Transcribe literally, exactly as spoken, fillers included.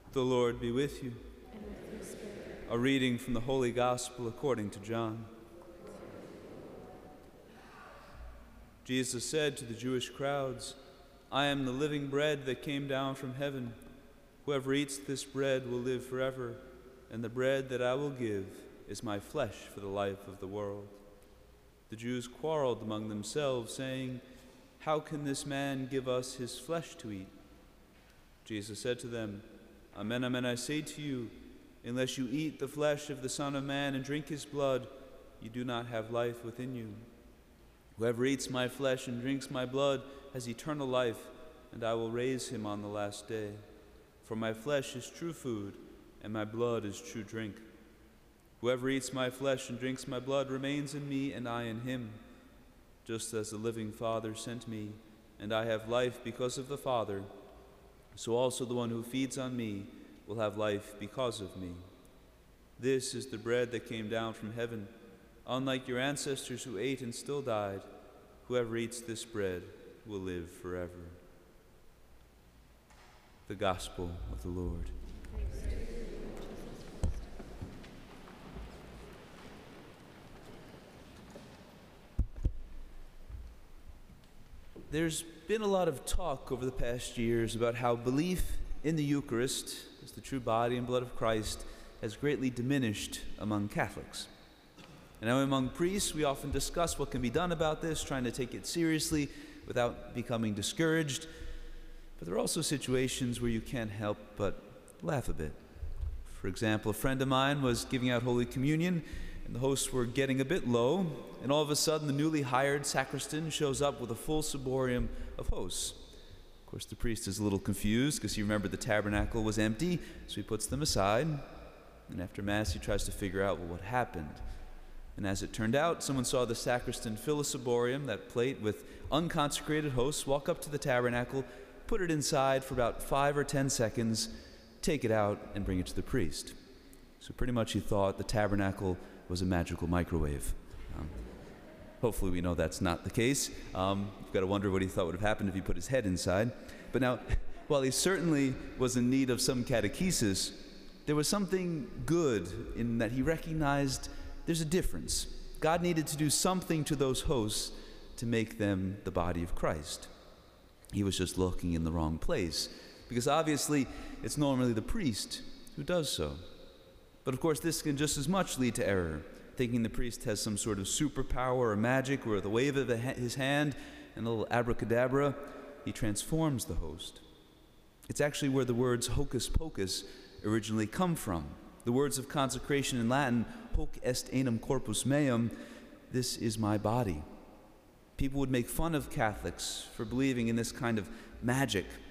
The Lord be with you. And with your spirit. A reading from the Holy Gospel according to John. Jesus said to the Jewish crowds, "I am the living bread that came down from heaven. Whoever eats this bread will live forever, and the bread that I will give is my flesh for the life of the world." The Jews quarreled among themselves, saying, "How can this man give us his flesh to eat?" Jesus said to them, "Amen, amen, I say to you, unless you eat the flesh of the Son of Man and drink his blood, you do not have life within you. Whoever eats my flesh and drinks my blood has eternal life, and I will raise him on the last day. For my flesh is true food, and my blood is true drink. Whoever eats my flesh and drinks my blood remains in me, and I in him. Just as the living Father sent me, and I have life because of the Father, so also the one who feeds on me will have life because of me. This is the bread that came down from heaven. Unlike your ancestors who ate and still died, whoever eats this bread will live forever." The Gospel of the Lord. There's been a lot of talk over the past years about how belief in the Eucharist as the true body and blood of Christ has greatly diminished among Catholics. And now among priests, we often discuss what can be done about this, trying to take it seriously without becoming discouraged. But there are also situations where you can't help but laugh a bit. For example, a friend of mine was giving out Holy Communion, and the hosts were getting a bit low, and all of a sudden the newly hired sacristan shows up with a full ciborium of hosts. Of course, the priest is a little confused because he remembered the tabernacle was empty, so he puts them aside, and after Mass he tries to figure out, well, what happened. And as it turned out, someone saw the sacristan fill a ciborium, that plate, with unconsecrated hosts, walk up to the tabernacle, put it inside for about five or ten seconds, take it out, and bring it to the priest. So pretty much he thought the tabernacle was a magical microwave. Um, hopefully we know that's not the case. Um, you've got to wonder what he thought would have happened if he put his head inside. But now, while he certainly was in need of some catechesis, there was something good in that he recognized there's a difference. God needed to do something to those hosts to make them the body of Christ. He was just looking in the wrong place, because obviously it's normally the priest who does so. But of course, this can just as much lead to error, thinking the priest has some sort of superpower or magic, where with the wave of his hand and a little abracadabra, he transforms the host. It's actually where the words hocus pocus originally come from. The words of consecration in Latin, hoc est enim corpus meum, this is my body. People would make fun of Catholics for believing in this kind of magic,